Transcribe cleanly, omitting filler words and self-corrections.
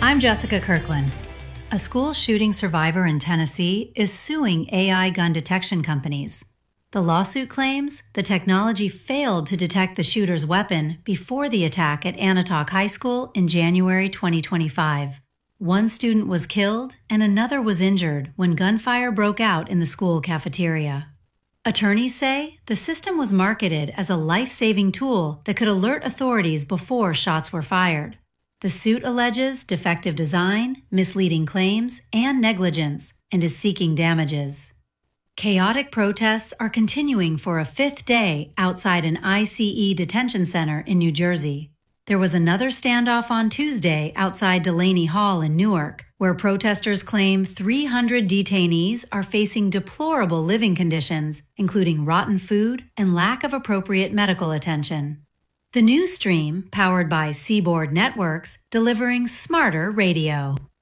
I'm Jessica Kirkland. A school shooting survivor in Tennessee is suing AI gun detection companies. The lawsuit claims the technology failed to detect the shooter's weapon before the attack at Anatok High School in January 2025. One student was killed and another was injured when gunfire broke out in the school cafeteria. Attorneys say the system was marketed as a life-saving tool that could alert authorities before shots were fired. The suit alleges defective design, misleading claims, and negligence, and is seeking damages. Chaotic protests are continuing for a fifth day outside an ICE detention center in New Jersey. There was another standoff on Tuesday outside Delaney Hall in Newark, where protesters claim 300 detainees are facing deplorable living conditions, including rotten food and lack of appropriate medical attention. The news stream, powered by Seaboard Networks, delivering smarter radio.